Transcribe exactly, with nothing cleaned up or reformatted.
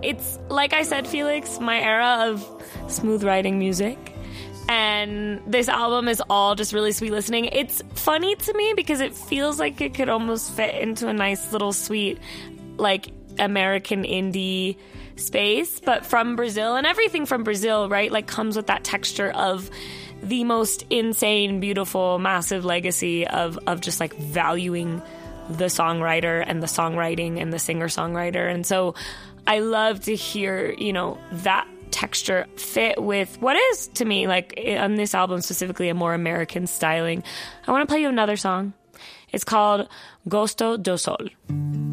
it's, like I said, Felix, my era of smooth writing music. And this album is all just really sweet listening. It's funny to me because it feels like it could almost fit into a nice little sweet, like, American indie space, but from Brazil. And everything from Brazil, right, like, comes with that texture of the most insane, beautiful, massive legacy of, of just, like, valuing the songwriter and the songwriting and the singer-songwriter. And so I love to hear, you know, that texture fit with what is, to me, like, on this album specifically, a more American styling. I want to play you another song. It's called Gosto do Sol.